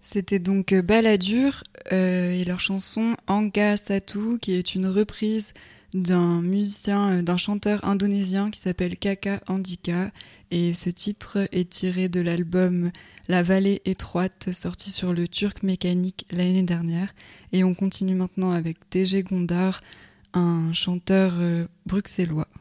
C'était donc Balladur et leur chanson Angga Satu, qui est une reprise d'un musicien, d'un chanteur indonésien qui s'appelle Kaka Andika. Et ce titre est tiré de l'album La Vallée étroite, sorti sur le Turc Mécanique l'année dernière. Et on continue maintenant avec TG Gondar, un chanteur bruxellois.